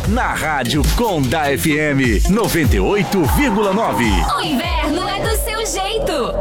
na Rádio Conda FM 98,9. O inverno é do seu jeito.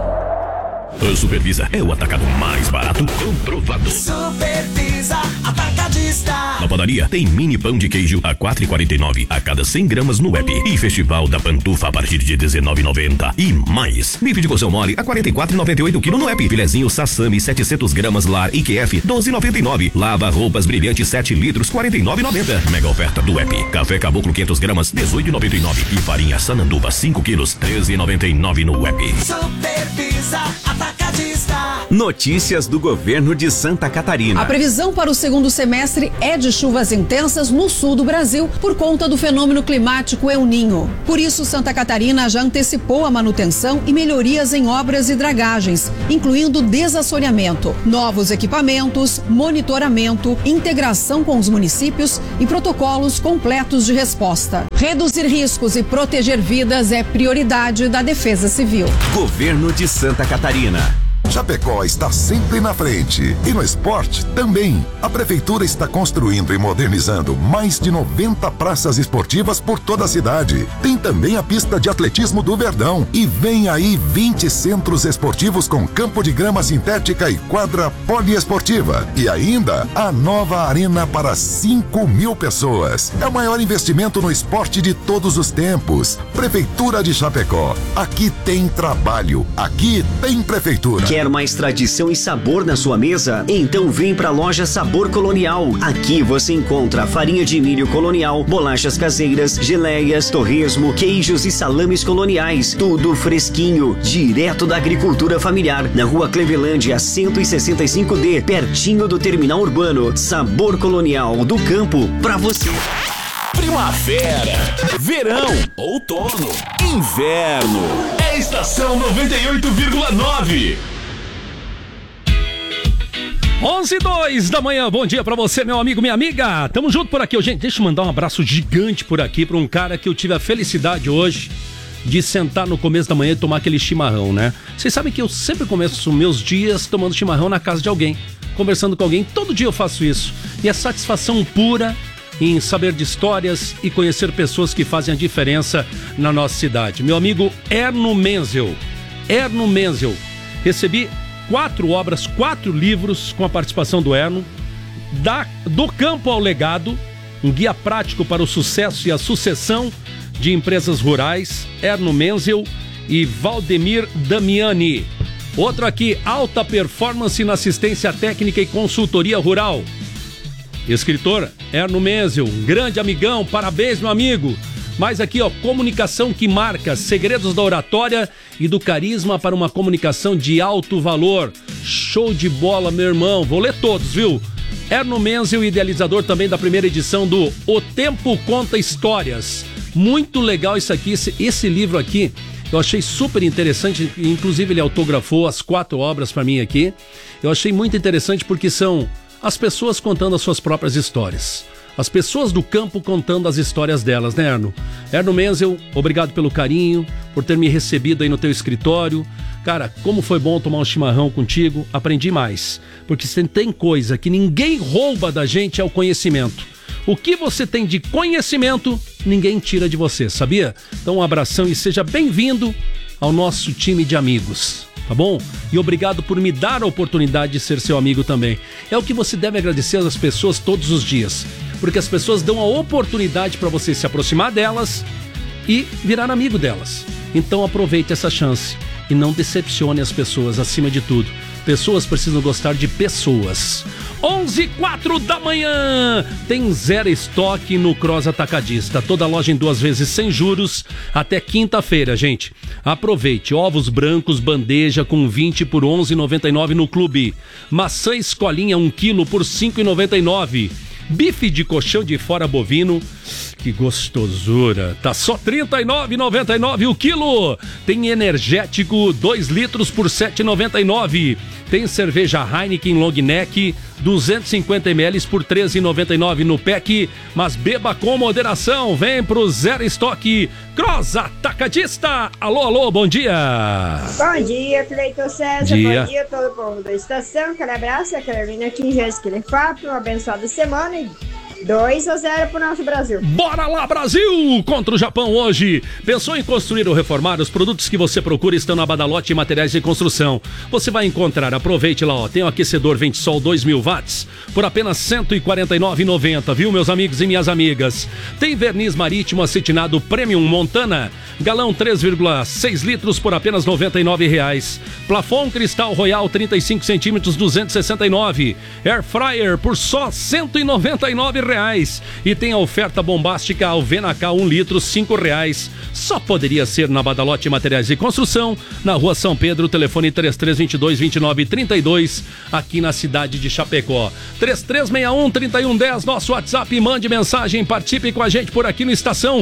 A Supervisa é o atacado mais barato comprovado. Supervisa Atacadista. Na padaria tem mini pão de queijo a 4,49 a cada 100 gramas no app. E Festival da Pantufa a partir de 19,90 e mais. Bife de coção mole a 44,98 kg no app. Filezinho Sassami 700 gramas Lar IQF 12,99. Lava roupas brilhante 7 litros 49,90. Mega oferta do app. Café Caboclo 500 gramas 18,99 e farinha Sananduva 5 quilos 13,99 no app. Supervisa Atacadista. Notícias do governo de Santa Catarina. A previsão para o segundo semestre é de chuvas intensas no sul do Brasil por conta do fenômeno climático El Niño. Por isso, Santa Catarina já antecipou a manutenção e melhorias em obras e dragagens, incluindo desassoreamento, novos equipamentos, monitoramento, integração com os municípios e protocolos completos de resposta. Reduzir riscos e proteger vidas é prioridade da Defesa Civil. Governo de Santa Catarina. Chapecó está sempre na frente e no esporte também. A prefeitura está construindo e modernizando mais de 90 praças esportivas por toda a cidade. Tem também a pista de atletismo do Verdão e vem aí 20 centros esportivos com campo de grama sintética e quadra poliesportiva. E ainda a nova arena para 5.000 pessoas. É o maior investimento no esporte de todos os tempos. Prefeitura de Chapecó. Aqui tem trabalho. Aqui tem prefeitura. Quer mais tradição e sabor na sua mesa? Então vem pra loja Sabor Colonial. Aqui você encontra farinha de milho colonial, bolachas caseiras, geleias, torresmo, queijos e salames coloniais. Tudo fresquinho, direto da agricultura familiar. Na rua Clevelândia, 165D, pertinho do terminal urbano. Sabor Colonial, do campo pra você. Primavera, verão, outono, inverno. É estação 98,9. 11:02 da manhã, bom dia pra você, meu amigo, minha amiga. Tamo junto por aqui, gente. Deixa eu mandar um abraço gigante por aqui pra um cara que eu tive a felicidade hoje de sentar no começo da manhã e tomar aquele chimarrão, né? Vocês sabem que eu sempre começo meus dias tomando chimarrão na casa de alguém, conversando com alguém. Todo dia eu faço isso. E é satisfação pura em saber de histórias e conhecer pessoas que fazem a diferença na nossa cidade. Meu amigo Erno Menzel. Recebi 4 obras, 4 livros com a participação do Erno. Do campo ao legado, um guia prático para o sucesso e a sucessão de empresas rurais. Erno Menzel e Valdemir Damiani. Outro aqui, alta performance na assistência técnica e consultoria rural. Escritor Erno Menzel, um grande amigão, parabéns, meu amigo. Mais aqui, ó, comunicação que marca, segredos da oratória e do carisma para uma comunicação de alto valor. Show de bola, meu irmão. Vou ler todos, viu? Erno Menzel, idealizador também da primeira edição do O Tempo Conta Histórias. Muito legal isso aqui, esse livro aqui. Eu achei super interessante, inclusive ele autografou as 4 obras para mim aqui. Eu achei muito interessante porque são as pessoas contando as suas próprias histórias. As pessoas do campo contando as histórias delas, né, Erno? Erno Menzel, obrigado pelo carinho, por ter me recebido aí no teu escritório. Cara, como foi bom tomar um chimarrão contigo, aprendi mais. Porque se tem coisa que ninguém rouba da gente é o conhecimento. O que você tem de conhecimento, ninguém tira de você, sabia? Então um abração e seja bem-vindo ao nosso time de amigos. Tá bom? E obrigado por me dar a oportunidade de ser seu amigo também. É o que você deve agradecer às pessoas todos os dias. Porque as pessoas dão a oportunidade para você se aproximar delas e virar amigo delas. Então aproveite essa chance e não decepcione as pessoas acima de tudo. Pessoas precisam gostar de pessoas. 11:04 da manhã. Tem zero estoque no Cross Atacadista. Toda loja em 2 vezes sem juros até quinta-feira, gente. Aproveite. Ovos brancos, bandeja com 20 por 11,99 no clube. Maçã escolinha 1 kg por 5,99. Bife de colchão de fora bovino, que gostosura, tá só R$ 39,99 o quilo. Tem energético 2 litros por R$ 7,99. Tem cerveja Heineken Long Neck 250 ml por R$ 13,99 no pack, mas beba com moderação. Vem pro Zero Estoque Cross Atacadista. Alô, alô, bom dia. Bom dia, Cleiton César. Dia. Bom dia a todo o povo da estação. Aquele abraço, a Carolina aqui em Jéssica Lefato. Uma abençoada semana e 2-0 pro nosso Brasil. Bora lá, Brasil! Contra o Japão hoje. Pensou em construir ou reformar? Os produtos que você procura estão na Badalote Materiais de Construção. Você vai encontrar, aproveite lá, ó. Tem o aquecedor Ventesol 2000 watts por apenas R$ 149,90, viu, meus amigos e minhas amigas? Tem verniz marítimo acetinado Premium Montana, galão 3,6 litros por apenas R$ 99,00. Plafon Cristal Royal 35 centímetros, 269. Air Fryer por só R$ 199,00. E tem a oferta bombástica Alvena K 1 litro, R$ 5,00. Só poderia ser na Badalote Materiais de Construção, na Rua São Pedro, telefone 3322-2932, aqui na cidade de Chapecó. 3361-3110, nosso WhatsApp, mande mensagem, participe com a gente por aqui no Estação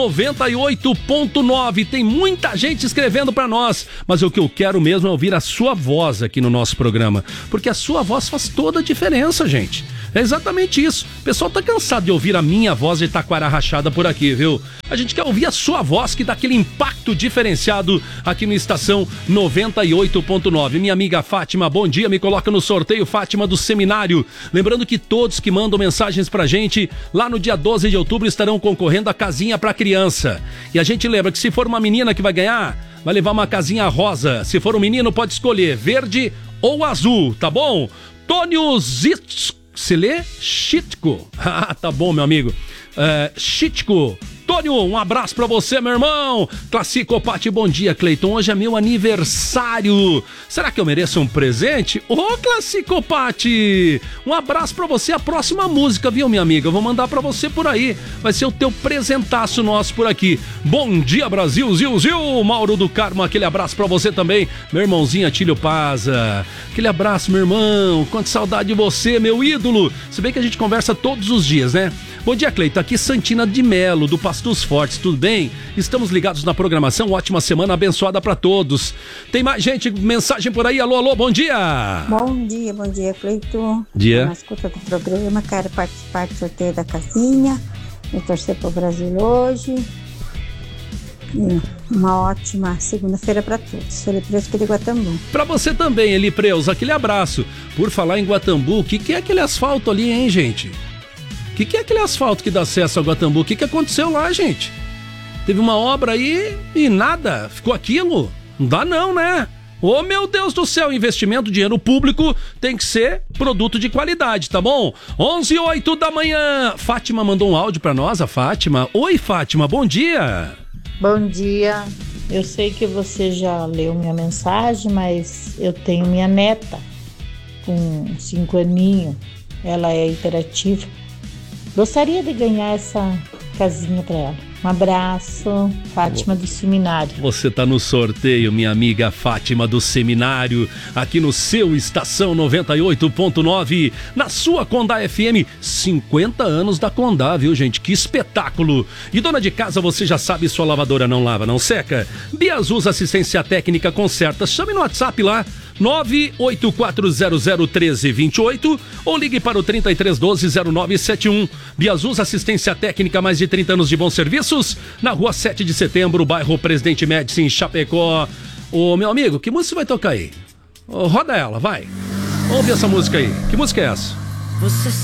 98.9. Tem muita gente escrevendo para nós, mas o que eu quero mesmo é ouvir a sua voz aqui no nosso programa, porque a sua voz faz toda a diferença, gente. É exatamente isso. O pessoal tá cansado de ouvir a minha voz de taquara rachada por aqui, viu? A gente quer ouvir a sua voz, que dá aquele impacto diferenciado aqui no Estação 98.9. Minha amiga Fátima, bom dia, me coloca no sorteio, Fátima, do seminário. Lembrando que todos que mandam mensagens pra gente, lá no dia 12 de outubro estarão concorrendo a casinha pra criança. E a gente lembra que se for uma menina que vai ganhar, vai levar uma casinha rosa. Se for um menino, pode escolher verde ou azul, tá bom? Tônio se lê Chitko. Ah, tá bom, meu amigo. Chitko. Tônio, um abraço pra você, meu irmão. Classicopate, bom dia, Cleiton. Hoje é meu aniversário. Será que eu mereço um presente? Ô, Classicopate! Um abraço pra você. A próxima música, viu, minha amiga? Eu vou mandar pra você por aí. Vai ser o teu presentaço nosso por aqui. Bom dia, Brasil, Zil. Mauro do Carmo, aquele abraço pra você também. Meu irmãozinho Atílio Paza. Aquele abraço, meu irmão. Quanta saudade de você, meu ídolo. Se bem que a gente conversa todos os dias, né? Bom dia, Cleiton. Aqui Santina de Melo, do Pastos Fortes. Tudo bem? Estamos ligados na programação. Ótima semana abençoada para todos. Tem mais gente, mensagem por aí. Alô, bom dia. Bom dia, Cleiton. Dia. Na escuta do programa, quero participar do sorteio da casinha. Vou torcer pro Brasil hoje. E uma ótima segunda-feira para todos. Eli Preus, aqui de Guatambu. Para você também, Eli Preus. Aquele abraço. Por falar em Guatambu, o que é aquele asfalto ali, hein, gente? O que é aquele asfalto que dá acesso ao Guatambu? O que aconteceu lá, gente? Teve uma obra aí e nada. Ficou aquilo? Não dá não, né? Ô, meu Deus do céu, investimento, dinheiro público tem que ser produto de qualidade, tá bom? 11h08 da manhã. Fátima mandou um áudio pra nós, a Fátima. Oi, Fátima, bom dia. Bom dia. Eu sei que você já leu minha mensagem, mas eu tenho minha neta com 5 aninhos. Ela é hiperativa. Gostaria de ganhar essa casinha para ela. Um abraço, Fátima do Seminário. Você tá no sorteio, minha amiga Fátima do Seminário, aqui no seu Estação 98.9, na sua Condá FM, 50 anos da Condá, viu, gente? Que espetáculo! E dona de casa, você já sabe, sua lavadora não lava, não seca? Biasus Assistência Técnica conserta. Chame no WhatsApp lá, 984001328 ou ligue para o 33120971. Biasus Assistência Técnica, mais de 30 anos de bons serviços, na Rua 7 de Setembro, bairro Presidente Médici, em Chapecó. Ô, meu amigo, que música você vai tocar aí? Roda ela, vai. Ouve essa música aí. Que música é essa?